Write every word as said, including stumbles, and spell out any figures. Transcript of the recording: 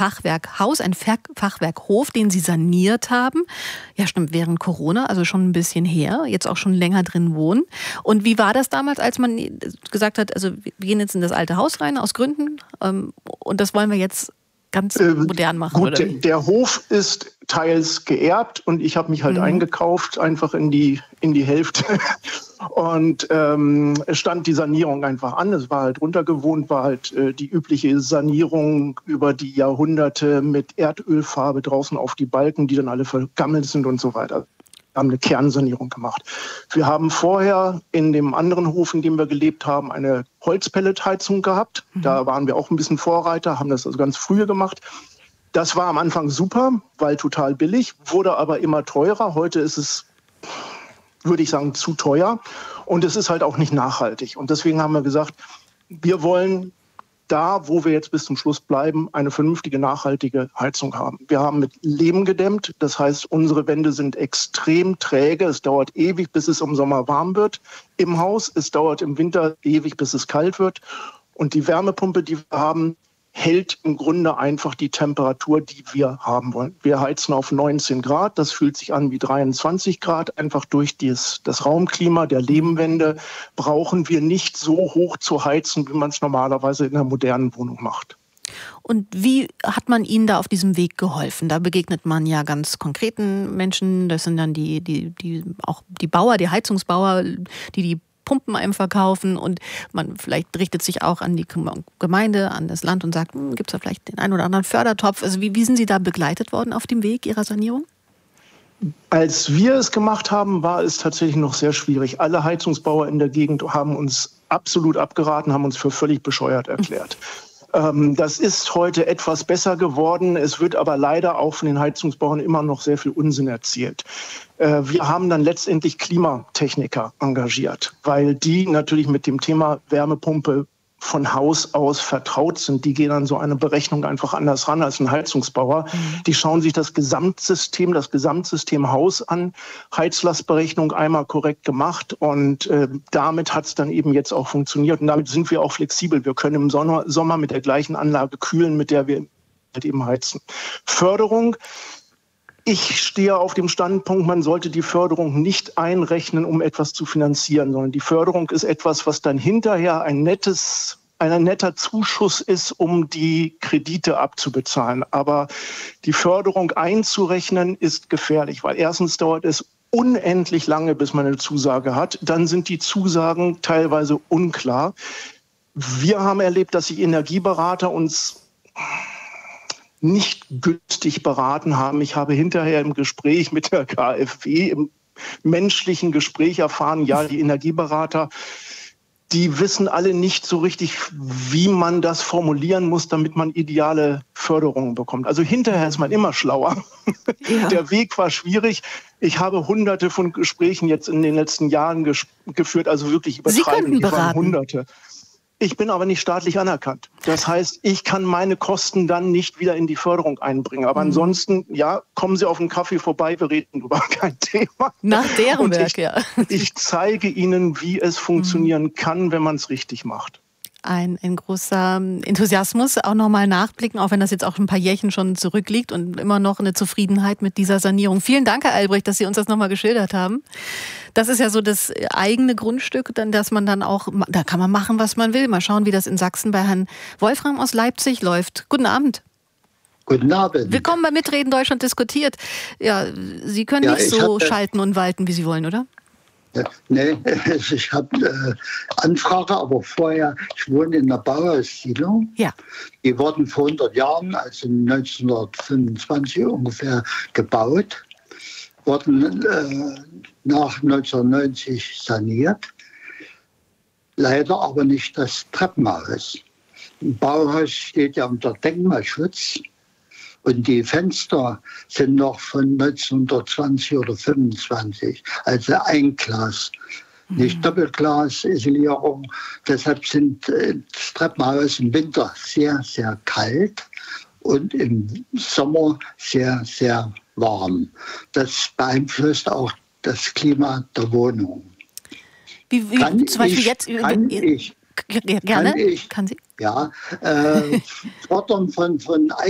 Fachwerkhaus, ein Fachwerkhof, den Sie saniert haben. Ja, stimmt, während Corona, also schon ein bisschen her, jetzt auch schon länger drin wohnen. Und wie war das damals, als man gesagt hat, also wir gehen jetzt in das alte Haus rein, aus Gründen, ähm, und das wollen wir jetzt ganz modern machen? Gut, oder der, der Hof ist teils geerbt und ich habe mich halt mhm. eingekauft, einfach in die, in die Hälfte. Und ähm, es stand die Sanierung einfach an. Es war halt runtergewohnt, war halt äh, die übliche Sanierung über die Jahrhunderte mit Erdölfarbe draußen auf die Balken, die dann alle vergammelt sind und so weiter. Wir haben eine Kernsanierung gemacht. Wir haben vorher in dem anderen Hof, in dem wir gelebt haben, eine Holzpelletheizung gehabt. Mhm. Da waren wir auch ein bisschen Vorreiter, haben das also ganz früh gemacht. Das war am Anfang super, weil total billig, wurde aber immer teurer. Heute ist es, würde ich sagen, zu teuer. Und es ist halt auch nicht nachhaltig. Und deswegen haben wir gesagt, wir wollen da, wo wir jetzt bis zum Schluss bleiben, eine vernünftige, nachhaltige Heizung haben. Wir haben mit Lehm gedämmt. Das heißt, unsere Wände sind extrem träge. Es dauert ewig, bis es im Sommer warm wird im Haus. Es dauert im Winter ewig, bis es kalt wird. Und die Wärmepumpe, die wir haben, hält im Grunde einfach die Temperatur, die wir haben wollen. Wir heizen auf neunzehn Grad, das fühlt sich an wie dreiundzwanzig Grad. Einfach durch dies, das Raumklima der Lehmwände brauchen wir nicht so hoch zu heizen, wie man es normalerweise in einer modernen Wohnung macht. Und wie hat man Ihnen da auf diesem Weg geholfen? Da begegnet man ja ganz konkreten Menschen, das sind dann die, die, die auch die Bauer, die Heizungsbauer, die die Pumpen einem verkaufen, und man vielleicht richtet sich auch an die Gemeinde, an das Land und sagt, hm, gibt es da vielleicht den einen oder anderen Fördertopf? Also wie, wie sind Sie da begleitet worden auf dem Weg Ihrer Sanierung? Als wir es gemacht haben, war es tatsächlich noch sehr schwierig. Alle Heizungsbauer in der Gegend haben uns absolut abgeraten, haben uns für völlig bescheuert erklärt. Das ist heute etwas besser geworden. Es wird aber leider auch von den Heizungsbauern immer noch sehr viel Unsinn erzählt. Wir haben dann letztendlich Klimatechniker engagiert, weil die natürlich mit dem Thema Wärmepumpe von Haus aus vertraut sind. Die gehen an so eine Berechnung einfach anders ran als ein Heizungsbauer. Mhm. Die schauen sich das Gesamtsystem, das Gesamtsystem Haus an, Heizlastberechnung einmal korrekt gemacht, und äh, damit hat es dann eben jetzt auch funktioniert. Und damit sind wir auch flexibel. Wir können im Sommer, Sommer mit der gleichen Anlage kühlen, mit der wir halt eben heizen. Förderung. Ich stehe auf dem Standpunkt, man sollte die Förderung nicht einrechnen, um etwas zu finanzieren, sondern die Förderung ist etwas, was dann hinterher ein nettes, ein netter Zuschuss ist, um die Kredite abzubezahlen. Aber die Förderung einzurechnen ist gefährlich, weil erstens dauert es unendlich lange, bis man eine Zusage hat. Dann sind die Zusagen teilweise unklar. Wir haben erlebt, dass die Energieberater uns nicht günstig beraten haben. Ich habe hinterher im Gespräch mit der K f W, im menschlichen Gespräch erfahren, ja, die Energieberater, die wissen alle nicht so richtig, wie man das formulieren muss, damit man ideale Förderungen bekommt. Also hinterher ist man immer schlauer. Ja. Der Weg war schwierig. Ich habe hunderte von Gesprächen jetzt in den letzten Jahren ges- geführt, also wirklich übertreiben. Sie könnten beraten. Hunderte. Ich bin aber nicht staatlich anerkannt. Das heißt, ich kann meine Kosten dann nicht wieder in die Förderung einbringen. Aber mhm. ansonsten, ja, kommen Sie auf einen Kaffee vorbei, wir reden drüber, kein Thema. Nach deren Werk, ich, ja. Ich zeige Ihnen, wie es funktionieren mhm. kann, wenn man es richtig macht. Ein, ein großer Enthusiasmus, auch nochmal nachblicken, auch wenn das jetzt auch ein paar Jährchen schon zurückliegt, und immer noch eine Zufriedenheit mit dieser Sanierung. Vielen Dank, Herr Albrecht, dass Sie uns das nochmal geschildert haben. Das ist ja so das eigene Grundstück, dann, dass man dann auch, da kann man machen, was man will. Mal schauen, wie das in Sachsen bei Herrn Wolfram aus Leipzig läuft. Guten Abend. Guten Abend. Willkommen bei Mitreden Deutschland diskutiert. Ja, Sie können ja, nicht so hatte... schalten und walten, wie Sie wollen, oder? Ja, nee, ich habe äh, Anfrage, aber vorher, ich wohne in einer Bauhaussiedlung. Ja. Die wurden vor hundert Jahren, also neunzehnhundertfünfundzwanzig ungefähr, gebaut, wurden äh, nach neunzehnhundertneunzig saniert. Leider aber nicht das Treppenhaus. Ein Bauhaus steht ja unter Denkmalschutz. Und die Fenster sind noch von neunzehnhundertzwanzig oder fünfundzwanzig, also Einglas, mhm. nicht Doppelglas-Isolierung. Deshalb sind äh, das Treppenhaus im Winter sehr, sehr kalt und im Sommer sehr, sehr warm. Das beeinflusst auch das Klima der Wohnung. Wie, wie kann zum Beispiel ich, jetzt? Kann ich, gerne? Kann ich, kann Sie? Ja, äh, fordern von, von